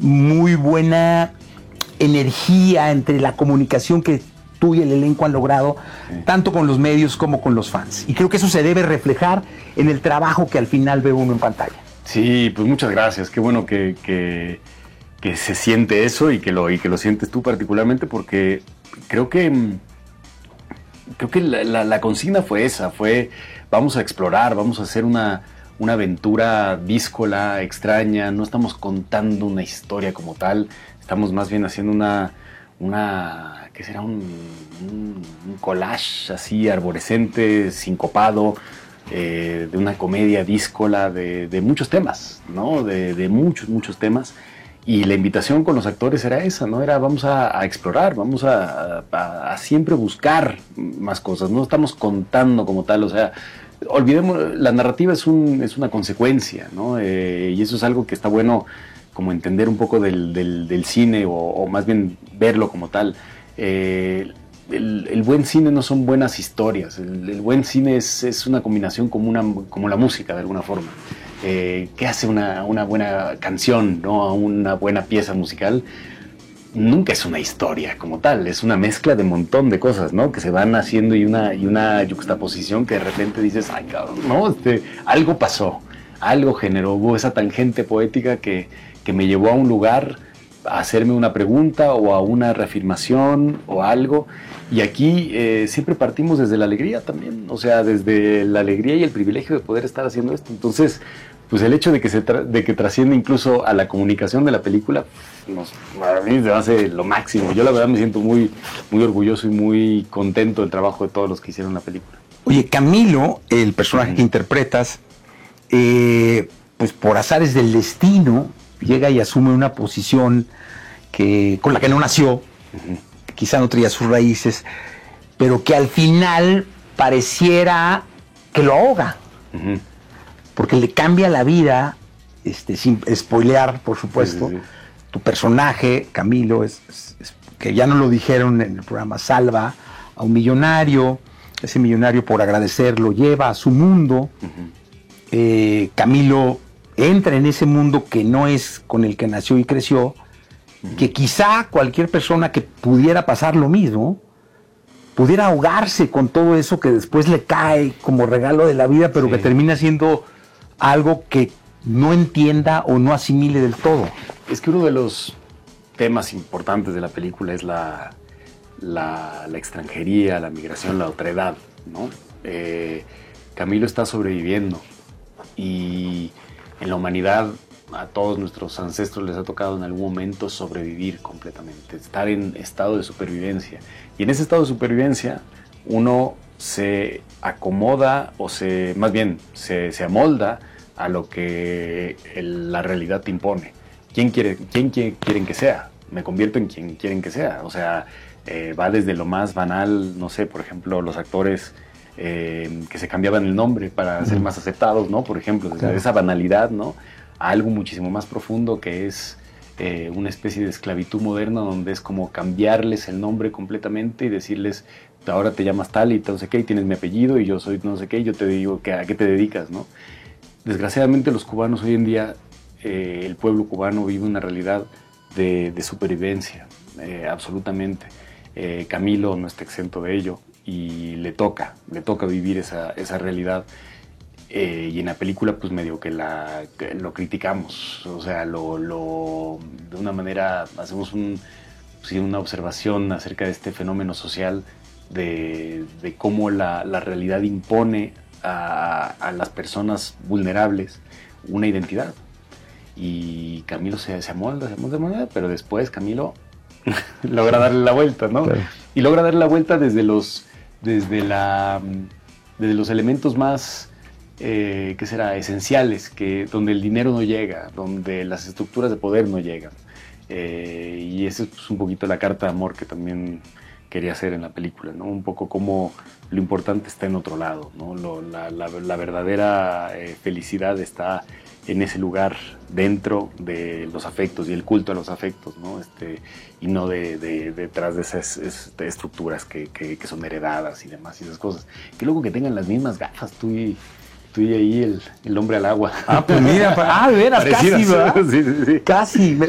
muy buena energía entre la comunicación que tú y el elenco han logrado, tanto con los medios como con los fans. Y creo que eso se debe reflejar en el trabajo que al final ve uno en pantalla. Sí, pues muchas gracias. Qué bueno que se siente eso y que lo sientes tú particularmente, porque creo que la consigna fue esa, vamos a explorar, vamos a hacer una aventura díscola, extraña. No estamos contando una historia como tal, estamos más bien haciendo ¿qué será? Un collage así arborescente, sincopado, de una comedia díscola de muchos temas, ¿no? De muchos temas. Y la invitación con los actores era esa, ¿no? Era vamos a explorar, vamos a siempre buscar más cosas. No estamos contando como tal, o sea, olvidemos, la narrativa es una consecuencia, ¿no? Y eso es algo que está bueno como entender un poco del cine, o más bien verlo como tal. El buen cine no son buenas historias, el buen cine es una combinación como la música de alguna forma. ¿Qué hace una buena canción, ¿no? Una buena pieza musical? Nunca es una historia como tal, es una mezcla de un montón de cosas, ¿no? Que se van haciendo y una yuxtaposición que de repente dices, ay, cabrón, ¿no? Algo pasó, algo generó, hubo esa tangente poética que me llevó a un lugar, a hacerme una pregunta o a una reafirmación o algo. Y aquí siempre partimos desde la alegría también, o sea, desde la alegría y el privilegio de poder estar haciendo esto. Entonces, pues el hecho de que trasciende incluso a la comunicación de la película, para mí se hace lo máximo. Yo la verdad me siento muy, muy orgulloso y muy contento del trabajo de todos los que hicieron la película. Oye, Camilo, el personaje que interpretas, pues por azares del destino, llega y asume una posición con la que no nació, quizá no traía sus raíces, pero que al final pareciera que lo ahoga, porque le cambia la vida, sin spoilear, por supuesto. Sí. Tu personaje, Camilo, que ya no lo dijeron en el programa, salva a un millonario. Ese millonario, por agradecerlo, lleva a su mundo. Camilo entra en ese mundo que no es con el que nació y creció, que quizá cualquier persona que pudiera pasar lo mismo, pudiera ahogarse con todo eso que después le cae como regalo de la vida, pero que termina siendo algo que no entienda o no asimile del todo. Es que uno de los temas importantes de la película es la extranjería, la migración, la otredad, ¿no? Camilo está sobreviviendo y en la humanidad a todos nuestros ancestros les ha tocado en algún momento sobrevivir completamente, estar en estado de supervivencia. Y en ese estado de supervivencia uno se acomoda más bien se amolda a lo que la realidad te impone. ¿Quién quieren que sea? Me convierto en quien quieren que sea. O sea, va desde lo más banal, no sé, por ejemplo, los actores que se cambiaban el nombre para ser más aceptados, ¿no? Por ejemplo, desde esa banalidad, ¿no? A algo muchísimo más profundo que es una especie de esclavitud moderna, donde es como cambiarles el nombre completamente y decirles, ahora te llamas tal y no sé qué, y tienes mi apellido y yo soy no sé qué, y yo te digo a qué te dedicas, ¿no? Desgraciadamente los cubanos hoy en día, el pueblo cubano vive una realidad de supervivencia, absolutamente. Camilo no está exento de ello y le toca vivir esa realidad. Y en la película pues medio que lo criticamos, o sea, de una manera hacemos una observación acerca de este fenómeno social de cómo la realidad impone a las personas vulnerables una identidad. Y Camilo se amolda, pero después Camilo logra darle la vuelta, ¿no? Claro. Y logra darle la vuelta desde los elementos más ¿qué será? Esenciales, donde el dinero no llega, donde las estructuras de poder no llegan. Y esa es pues, un poquito la carta de amor que también quería hacer en la película, ¿no? Un poco como lo importante está en otro lado, ¿no? La verdadera felicidad está en ese lugar dentro de los afectos y el culto a los afectos, ¿no? Y no detrás de esas estructuras que son heredadas y demás y esas cosas. Que luego que tengan las mismas gafas, tú y ahí el hombre al agua. Ah, pues mira, de veras, casi, ¿verdad? Sí. Casi.